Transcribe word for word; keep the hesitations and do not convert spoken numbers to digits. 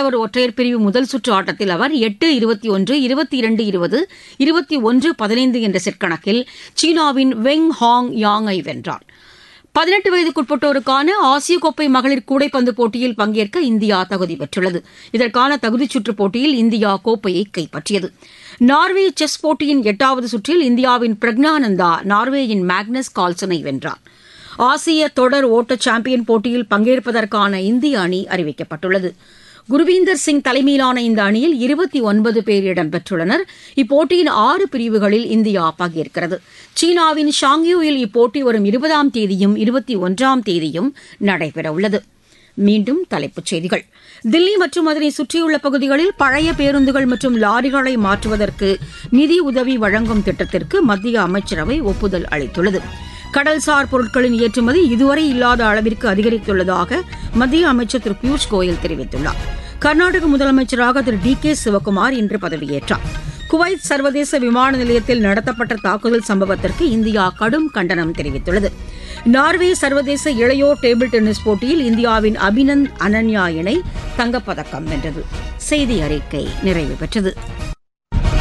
ஆடவர் ஒற்றையர் பிரிவு முதல் சுற்று ஆட்டத்தில் அவர் எட்டு இருபத்தி ஒன்று இருபத்தி இரண்டு இருபது இருபத்தி ஒன்று பதினைந்து என்ற செட் கணக்கில் சீனாவின் வெங் ஹாங் யாங்கை வென்றார். பதினெட்டு வயதுக்குட்பட்டோருக்கான ஆசிய கோப்பை மகளிர் கூடைப்பந்து போட்டியில் பங்கேற்க இந்தியா தகுதி பெற்றுள்ளது. இதற்கான தகுதிச் சுற்றுப் போட்டியில் இந்தியா கோப்பையை கைப்பற்றியது. நார்வே செஸ் போட்டியின் எட்டாவது சுற்றில் இந்தியாவின் பிரக்ஞானந்தா நார்வேயின் மேக்னஸ் கால்சனை வென்றார். ஆசிய தொடர் ஓட்ட சாம்பியன் போட்டியில் பங்கேற்பதற்கான இந்திய அணி அறிவிக்கப்பட்டுள்ளது. குருவீந்தர் சிங் தலைமையிலான இந்த அணியில் இருபத்தி ஒன்பது பேர் இடம்பெற்றுள்ளனர். இப்போட்டியின் ஆறு பிரிவுகளில் இந்தியா பங்கேற்கிறது. சீனாவின் ஷாங்யூவில் இப்போட்டி வரும் இருபதாம் தேதியும் இருபத்தி ஒன்றாம் தேதியும் நடைபெறவுள்ளது. மீண்டும் தலைப்புச் செய்திகள். தில்லி மற்றும் அதனை சுற்றியுள்ள பகுதிகளில் பழைய பேருந்துகள் மற்றும் லாரிகளை மாற்றுவதற்கு நிதி உதவி வழங்கும் திட்டத்திற்கு மத்திய அமைச்சரவை ஒப்புதல் அளித்துள்ளது. கடல்சார் பொருட்களின் ஏற்றுமதி இதுவரை இல்லாத அளவிற்கு அதிகரித்துள்ளதாக மத்திய அமைச்சர் திரு பியூஷ் கோயல் தெரிவித்துள்ளார். கர்நாடக முதலமைச்சராக திரு டி கே சிவக்குமார் இன்று பதவியேற்றார். குவைத் சர்வதேச விமான நிலையத்தில் நடத்தப்பட்ட தாக்குதல் சம்பவத்திற்கு இந்தியா கடும் கண்டனம் தெரிவித்துள்ளது. நார்வே சர்வதேச இளையோர் டேபிள் டென்னிஸ் போட்டியில் இந்தியாவின் அபினந்த் அனன்யா இணை தங்கப்பதக்கம் வென்றது. செய்தி அறிக்கை நிறைவு பெற்றது.